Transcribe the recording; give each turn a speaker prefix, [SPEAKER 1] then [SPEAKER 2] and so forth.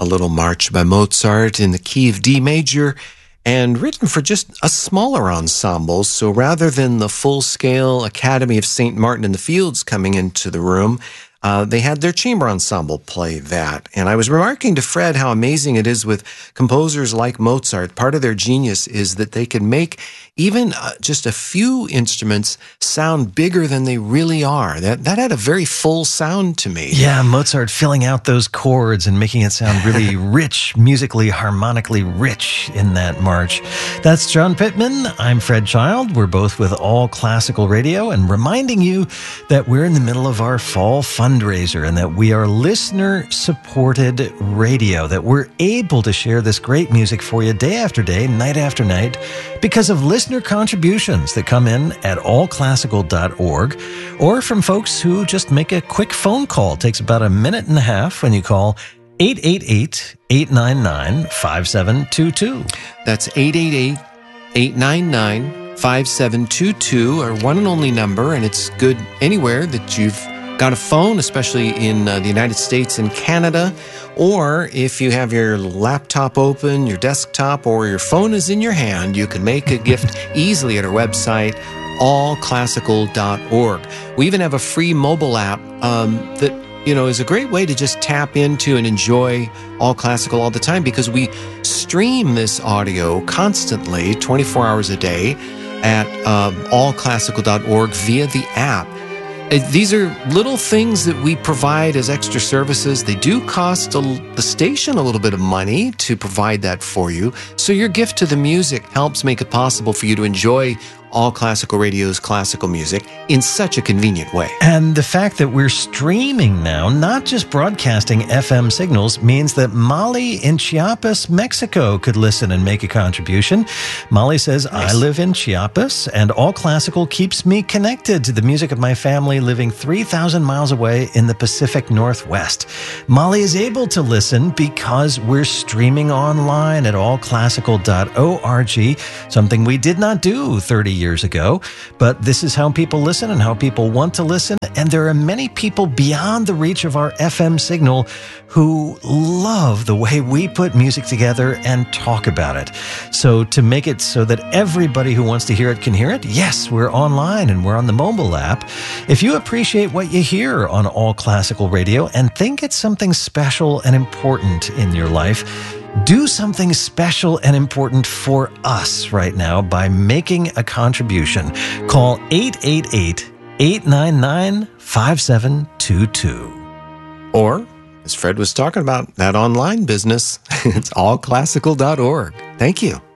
[SPEAKER 1] a little march by Mozart in the key of D major and written for just a smaller ensemble. So rather than the full-scale Academy of St. Martin in the Fields coming into the room, they had their chamber ensemble play that. And I was remarking to Fred how amazing it is with composers like Mozart. Part of their genius is that they can make even just a few instruments sound bigger than they really are. That had a very full sound to me.
[SPEAKER 2] Yeah, Mozart filling out those chords and making it sound really rich, musically, harmonically rich in that march. That's John Pittman. I'm Fred Child. We're both with All Classical Radio and reminding you that we're in the middle of our fall fundraiser and that we are listener-supported radio, that we're able to share this great music for you day after day, night after night, because of listener contributions that come in at allclassical.org or from folks who just make a quick phone call. It takes about a minute and a half when you call 888-899-5722.
[SPEAKER 1] That's 888-899-5722, our one and only number, and it's good anywhere that you've got a phone, especially in the United States and Canada, or if you have your laptop open, your desktop, or your phone is in your hand, you can make a gift easily at our website, allclassical.org. We even have a free mobile app that is a great way to just tap into and enjoy All Classical all the time, because we stream this audio constantly, 24 hours a day, at allclassical.org via the app. These are little things that we provide as extra services. They do cost the station a little bit of money to provide that for you. So your gift to the music helps make it possible for you to enjoy All Classical Radio's classical music in such a convenient way.
[SPEAKER 2] And the fact that we're streaming now, not just broadcasting FM signals, means that Molly in Chiapas, Mexico could listen and make a contribution. Molly says, nice. I live in Chiapas, and All Classical keeps me connected to the music of my family living 3,000 miles away in the Pacific Northwest. Molly is able to listen because we're streaming online at allclassical.org, something we did not do 30 years ago, but this is how people listen and how people want to listen, and there are many people beyond the reach of our FM signal who love the way we put music together and talk about it. So to make it so that everybody who wants to hear it can hear it, yes, we're online and we're on the mobile app. If you appreciate what you hear on All Classical Radio and think it's something special and important in your life, do something special and important for us right now by making a contribution. Call 888-899-5722.
[SPEAKER 1] Or, as Fred was talking about, that online business, it's allclassical.org. Thank you.